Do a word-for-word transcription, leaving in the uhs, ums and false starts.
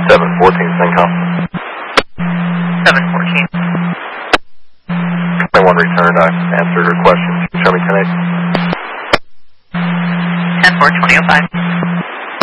seven fourteen, Syncom. seven fourteen. I one returned. I answered her question. Show me ten eight. ten four, twenty oh five.